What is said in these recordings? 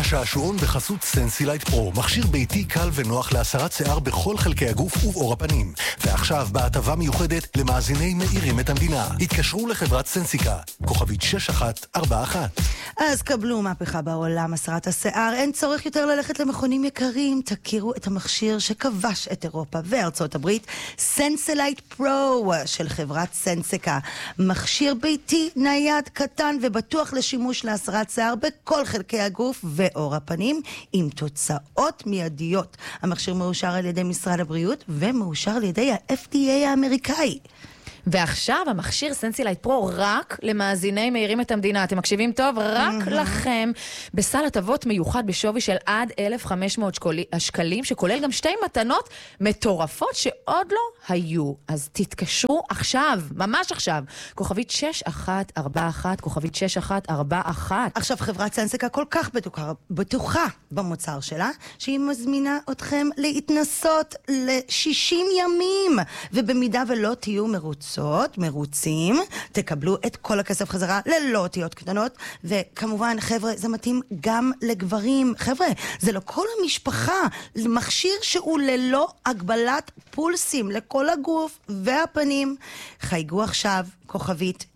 השעשועון בחסות סנסילייט פרו, מכשיר ביתי קל ונוח להסרת שיער בכל חלקי הגוף ובעור הפנים. ועכשיו בהטבה מיוחדת למאזיני מאירים את המדינה. התקשרו לחברת סנסיקה, כוכבית 6141. אז קבלו מהפכה בעולם הסרת השיער, אין צורך יותר ללכת למכונים יקרים, תכירו את המכשיר שכבש את אירופה וארצות הברית, סנסילייט פרו של חברת סנסיקה. מכשיר ביתי, נייד, קטן ובטוח לשימוש להסרת שיער בכל חלקי הגוף ועור הפנים, עם תוצאות מיידיות. המכשיר מאושר על ידי משרד הבריאות ומאושר על ידי ה-FDA האמריקאי. ועכשיו המכשיר סנסילייט פרו רק למאזיני מאירים את המדינה. אתם מקשיבים טוב? רק לכם. בסל הטבות מיוחד בשווי של עד 1,500 שקלים, שכולל גם 2 מתנות מטורפות שעוד לא היו. אז תתקשרו עכשיו, ממש עכשיו. כוכבית 6141, כוכבית 6141. עכשיו חברת סנסיקה כל כך בטוחה במוצר שלה, שהיא מזמינה אתכם להתנסות ל-60 ימים. ובמידה ולא תהיו מרוצים, תקבלו את כל הכסף חזרה ללא אותיות קטנות, וכמובן חבר'ה זה מתאים גם לגברים, חבר'ה זה לכל המשפחה, מכשיר שהוא ללא הגבלת פולסים לכל הגוף והפנים. חייגו עכשיו כוכבית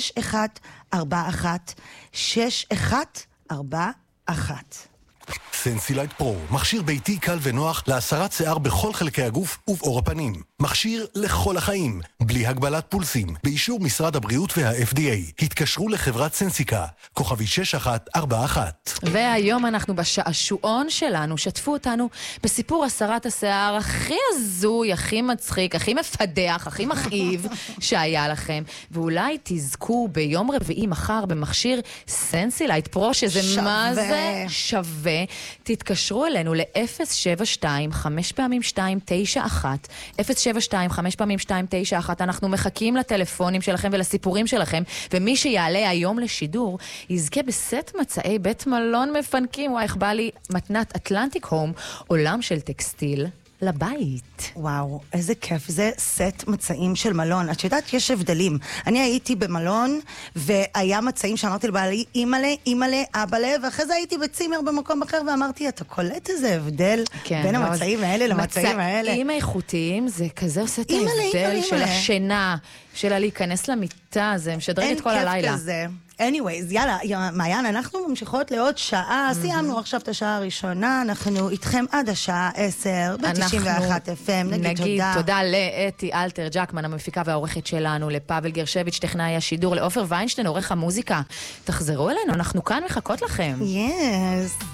6141 6141. סנסילייט פרו, מכשיר ביתי קל ונוח להסרת שיער בכל חלקי הגוף ובעור הפנים. מכשיר לכל החיים, בלי הגבלת פולסים, באישור משרד הבריאות וה-FDA. התקשרו לחברת סנסיקה, כוכבית 6141. והיום אנחנו בשעשועון שלנו, שתפו אותנו בסיפור הסרת השיער הכי הזוי, הכי מצחיק, הכי מפדח, הכי מכאיב שהיה לכם. ואולי תזכו ביום רביעי מחר במכשיר סנסילייט פרו, שזה מה זה שווה. תתקשרו אלינו ל-072 5 פעמים 291 072 5 פעמים 291. אנחנו מחכים לטלפונים שלכם ולסיפורים שלכם, ומי שיעלה היום לשידור יזכה בסט מצאי בית מלון מפנקים. וואי, איך בא לי מתנת אטלנטיק הום, עולם של טקסטיל לבית. וואו, איזה כיף. זה סט מצעים של מלון. את יודעת, יש הבדלים. אני הייתי במלון, והיה מצעים שאמרתי לבעלי, אימאלה, אבאלה, ואחרי זה הייתי בצימר במקום אחר, ואמרתי, אתה קולט איזה הבדל בין המצעים האלה למצעים האלה? מצעים איכותיים, זה כזה עושה את ההבדל של השינה, של להיכנס למיטה, זה משדרג את כל הלילה. אין כיף כזה. anyways, יאללה, מעיין, אנחנו ממשיכות לעוד שעה, סיימנו עכשיו את השעה הראשונה, אנחנו איתכם עד השעה 10, ב-91 FM, נגיד תודה לאתי אלתר ג'קמן, המפיקה והעורכת שלנו, לפאבל גרשביץ', טכנאי השידור, לאופר ויינשטיין, עורך המוזיקה. תחזרו אלינו, אנחנו כאן מחכות לכם. Yes.